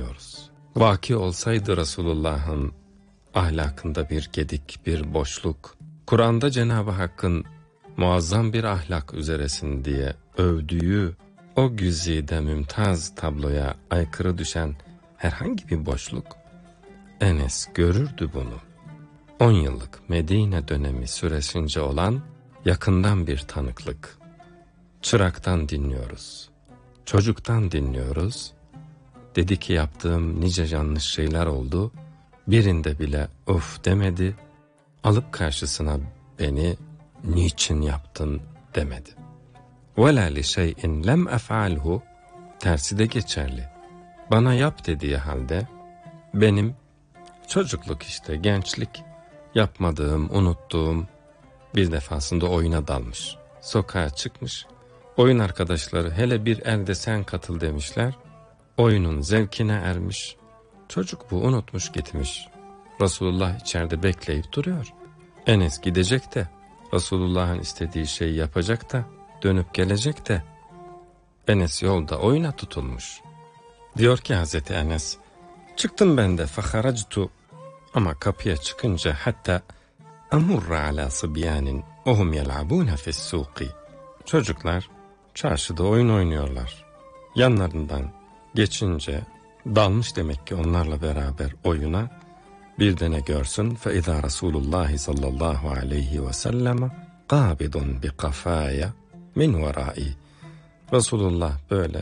dinliyoruz. Vaki olsaydı Resulullah'ın ahlakında bir gedik, bir boşluk, Kur'an'da Cenab-ı Hakk'ın muazzam bir ahlak üzeresin diye övdüğü o güzide mümtaz tabloya aykırı düşen herhangi bir boşluk, Enes görürdü bunu. 10 yıllık Medine dönemi süresince olan yakından bir tanıklık. Çıraktan dinliyoruz, çocuktan dinliyoruz. Dedi ki yaptığım nice yanlış şeyler oldu, birinde bile of demedi, alıp karşısına beni niçin yaptın demedi. وَلَا لِشَيْءٍ lem ef'alhu, tersi de geçerli. Bana yap dediği halde benim çocukluk işte, gençlik, yapmadığım, unuttuğum, bir defasında oyuna dalmış. Sokağa çıkmış, oyun arkadaşları hele bir elde sen katıl demişler. Oyunun zevkine ermiş. Çocuk bu, unutmuş gitmiş. Resulullah içeride bekleyip duruyor. Enes gidecek de, Resulullah'ın istediği şeyi yapacak da, dönüp gelecek de. Enes yolda oyuna tutulmuş. Diyor ki Hazreti Enes, çıktım ben de faharactu, ama kapıya çıkınca hatta amurra ala sıbyanin ohum yel'abune fissuki. Çocuklar çarşıda oyun oynuyorlar. Yanlarından geçince dalmış demek ki onlarla beraber oyuna. Bir de ne görsün? فَاِذَا رَسُولُ اللّٰهِ sallallahu aleyhi ve sellem قَابِضٌ بِقَفَايَ min verai. Resulullah böyle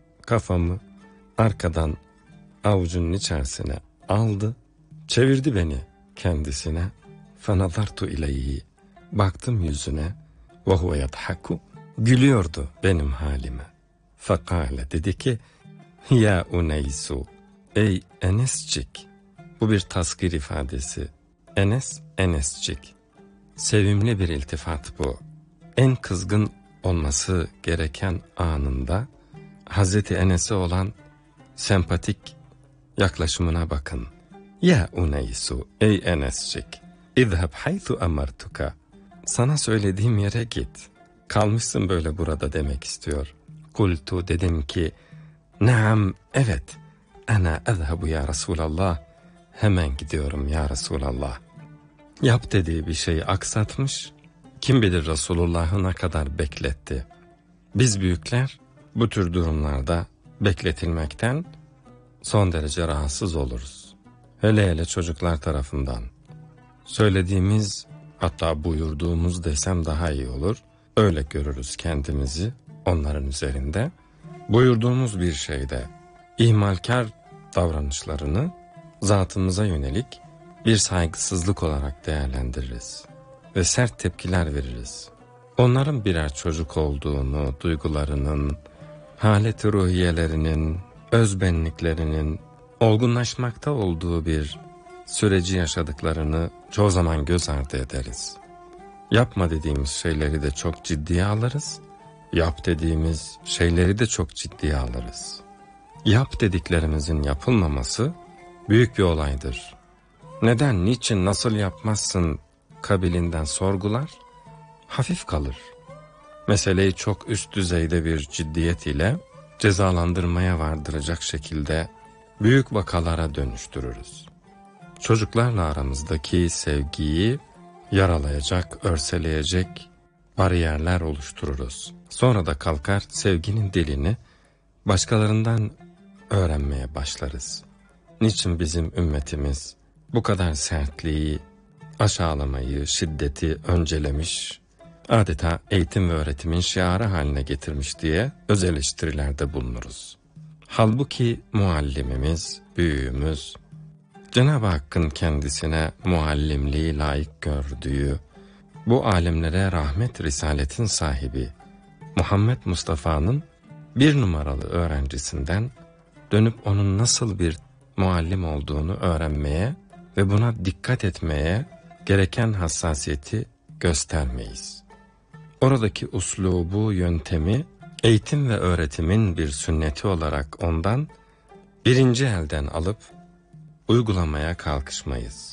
kafamı arkadan avucunun içerisine aldı, çevirdi beni kendisine. فَنَظَرْتُ اِلَيْهِ, baktım yüzüne. وَهُوَ يَضْحَكُ, gülüyordu benim halime. فَقَالَ, dedi ki, ya Uneysu, ey Enescik. Bu bir taskir ifadesi. Enes, Enescik. Sevimli bir iltifat bu. En kızgın olması gereken anında Hazreti Enes'e olan sempatik yaklaşımına bakın. Ya Uneysu, ey Enescik, İzhab haythu amartuka. Sana söylediğim yere git. Kalmışsın böyle burada demek istiyor. Kultu, dedim ki, naam, evet, ana ezhabu ya Resulallah. Hemen gidiyorum ya Resulallah. Yap dediği bir şeyi aksatmış. Kim bilir Resulullah'ı ne kadar bekletti. Biz büyükler bu tür durumlarda bekletilmekten son derece rahatsız oluruz. Hele hele çocuklar tarafından. Söylediğimiz, hatta buyurduğumuz desem daha iyi olur. Öyle görürüz kendimizi onların üzerinde. Buyurduğumuz bir şeyde ihmalkar davranışlarını zatımıza yönelik bir saygısızlık olarak değerlendiririz ve sert tepkiler veririz. Onların birer çocuk olduğunu, duygularının, halet-i ruhiyelerinin, özbenliklerinin olgunlaşmakta olduğu bir süreci yaşadıklarını çoğu zaman göz ardı ederiz. Yapma dediğimiz şeyleri de çok ciddiye alırız, yap dediğimiz şeyleri de çok ciddiye alırız. Yap dediklerimizin yapılmaması büyük bir olaydır. Neden, niçin, nasıl yapmazsın kabilinden sorgular, hafif kalır. Meseleyi çok üst düzeyde bir ciddiyet ile cezalandırmaya vardıracak şekilde büyük vakalara dönüştürürüz. Çocuklarla aramızdaki sevgiyi yaralayacak, örseleyecek bariyerler oluştururuz. Sonra da kalkar sevginin dilini başkalarından öğrenmeye başlarız. Niçin bizim ümmetimiz bu kadar sertliği, aşağılamayı, şiddeti öncelemiş, adeta eğitim ve öğretimin şiarı haline getirmiş diye öz eleştirilerde bulunuruz. Halbuki muallimimiz, büyüğümüz, Cenab-ı Hakk'ın kendisine muallimliği layık gördüğü, bu alemlere rahmet risaletin sahibi Muhammed Mustafa'nın bir numaralı öğrencisinden dönüp onun nasıl bir muallim olduğunu öğrenmeye ve buna dikkat etmeye gereken hassasiyeti göstermeyiz. Oradaki uslubu, yöntemi, eğitim ve öğretimin bir sünneti olarak ondan birinci elden alıp uygulamaya kalkışmayız.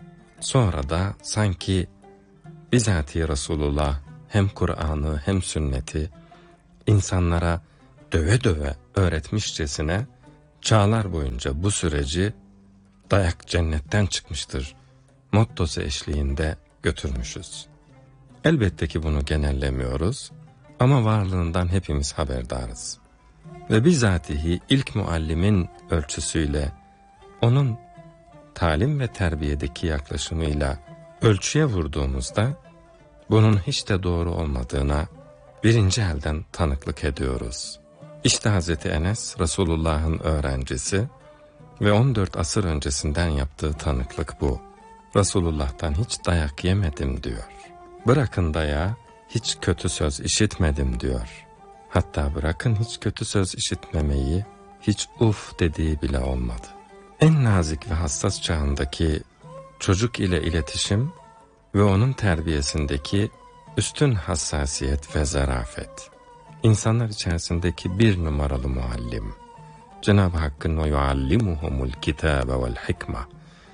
Sonra da sanki bizatihi Resulullah hem Kur'an'ı hem sünneti insanlara döve döve öğretmişçesine çağlar boyunca bu süreci dayak cennetten çıkmıştır mottosu eşliğinde götürmüşüz. Elbette ki bunu genellemiyoruz ama varlığından hepimiz haberdarız. Ve bizatihi ilk muallimin ölçüsüyle, onun talim ve terbiyedeki yaklaşımıyla ölçüye vurduğumuzda bunun hiç de doğru olmadığına birinci elden tanıklık ediyoruz. İşte Hazreti Enes Resulullah'ın öğrencisi ve 14 asır öncesinden yaptığı tanıklık bu. Resulullah'tan hiç dayak yemedim diyor. Bırakın dayağı, hiç kötü söz işitmedim diyor. Hatta bırakın hiç kötü söz işitmemeyi, hiç uf dediği bile olmadı. En nazik ve hassas çağındaki çocuk ile iletişim ve onun terbiyesindeki üstün hassasiyet ve zarafet. İnsanlar içerisindeki bir numaralı muallim. Cenab-ı Hakk'ın o yuallimuhumul kitabe vel hikma.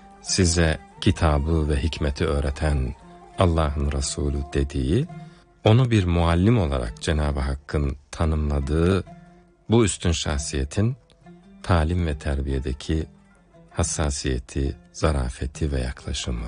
Size kitabı ve hikmeti öğreten Allah'ın Resulü dediği, onu bir muallim olarak Cenab-ı Hakk'ın tanımladığı bu üstün şahsiyetin talim ve terbiyedeki hassasiyeti, zarafeti ve yaklaşımı.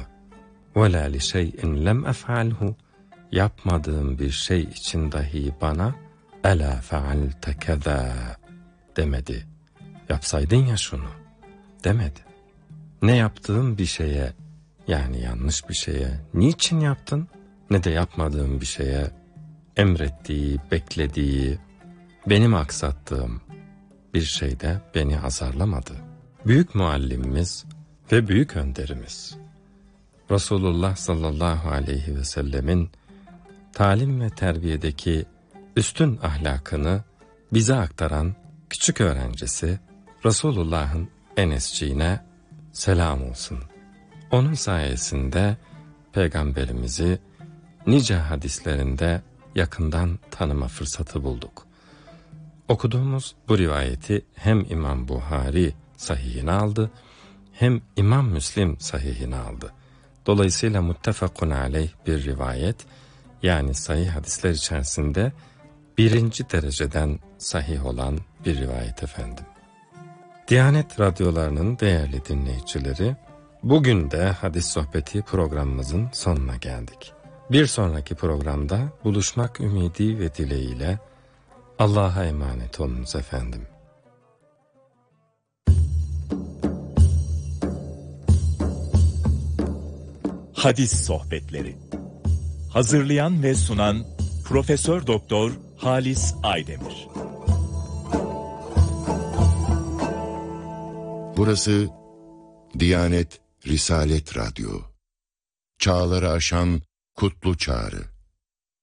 وَلَا لِشَيْءٍ لَمْ أَفْعَلْهُ Yapmadığım bir şey için dahi bana أَلَا فَعَلْتَ كَذَا demedi. Yapsaydın ya şunu demedi. Ne yaptığım bir şeye, yani yanlış bir şeye niçin yaptın, ne de yapmadığım bir şeye emrettiği, beklediği, benim aksattığım bir şeyde beni azarlamadı. Büyük muallimimiz ve büyük önderimiz Resulullah sallallahu aleyhi ve sellemin talim ve terbiyedeki üstün ahlakını bize aktaran küçük öğrencisi Resulullah'ın Enesciğine selam olsun. Onun sayesinde Peygamberimizi nice hadislerinde yakından tanıma fırsatı bulduk. Okuduğumuz bu rivayeti hem İmam Buhari sahihine aldı, hem İmam Müslim sahihine aldı. Dolayısıyla muttefakun aleyh bir rivayet, yani sahih hadisler içerisinde birinci dereceden sahih olan bir rivayet efendim. Diyanet radyolarının değerli dinleyicileri, bugün de hadis sohbeti programımızın sonuna geldik. Bir sonraki programda buluşmak ümidi ve dileğiyle Allah'a emanet olunuz efendim. Hadis sohbetleri. Hazırlayan ve sunan Profesör Doktor Halis Aydemir. Burası Diyanet Risalet Radyo. Çağları aşan kutlu çağrı.